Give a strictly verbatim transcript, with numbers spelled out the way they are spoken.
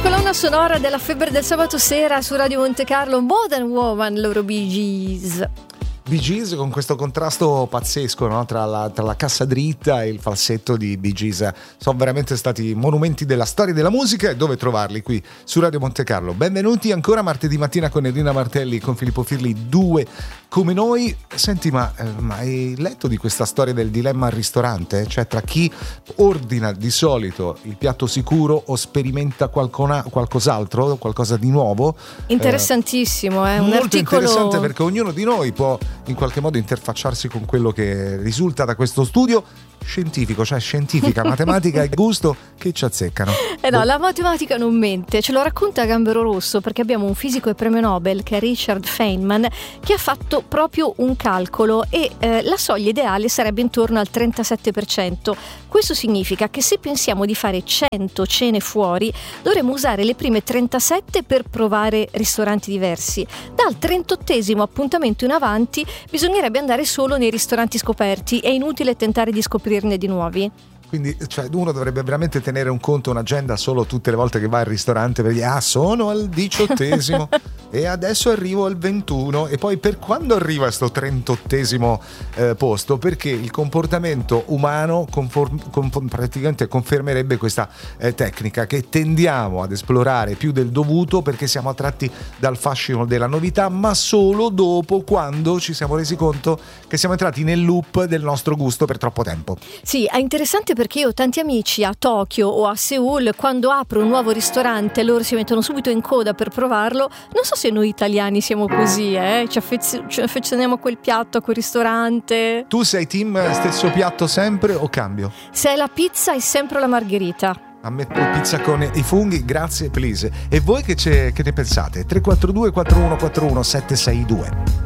colonna sonora della febbre del sabato sera su Radio Monte Carlo, Modern Woman, loro Bee Gees. Bee Gees con questo contrasto pazzesco, no? tra, la, tra la cassa dritta e il falsetto di Bee Gees. Sono veramente stati monumenti della storia della musica, e dove trovarli? Qui su Radio Monte Carlo. Benvenuti ancora martedì mattina con Elina Martelli e con Filippo Firli, due come noi. Senti, ma, eh, ma hai letto di questa storia del dilemma al ristorante? Cioè tra chi ordina di solito il piatto sicuro o sperimenta qualcona, qualcos'altro, qualcosa di nuovo? Interessantissimo, eh, un molto articolo interessante, perché ognuno di noi può in qualche modo interfacciarsi con quello che risulta da questo studio scientifico, cioè scientifica, matematica e gusto che ci azzeccano. Eh no, la matematica non mente, ce lo racconta Gambero Rosso, perché abbiamo un fisico e premio Nobel che è Richard Feynman, che ha fatto proprio un calcolo e eh, la soglia ideale sarebbe intorno al trentasette per cento. Questo significa che se pensiamo di fare cento cene fuori, dovremmo usare le prime trentasette per provare ristoranti diversi. Dal trentottesimo appuntamento in avanti bisognerebbe andare solo nei ristoranti scoperti, è inutile tentare di scoprirne di nuovi. Quindi, cioè, uno dovrebbe veramente tenere un conto, un'agenda solo tutte le volte che va al ristorante, per dire ah, sono al diciottesimo e adesso arrivo al ventuno, e poi per quando arriva sto trentottesimo eh, posto, perché il comportamento umano conform- conform- praticamente confermerebbe questa eh, tecnica, che tendiamo ad esplorare più del dovuto perché siamo attratti dal fascino della novità, ma solo dopo, quando ci siamo resi conto che siamo entrati nel loop del nostro gusto per troppo tempo. Sì, è interessante perché io ho tanti amici a Tokyo o a Seoul, quando apro un nuovo ristorante loro si mettono subito in coda per provarlo. Non so se noi italiani siamo così, eh? ci, affez- ci affezioniamo a quel piatto, a quel ristorante. Tu sei team stesso piatto sempre o cambio? Se è la pizza è sempre la margherita. A me pizza con i funghi, grazie please. E voi che, che ne pensate? tre quattro due quattro uno quattro uno sette sei due.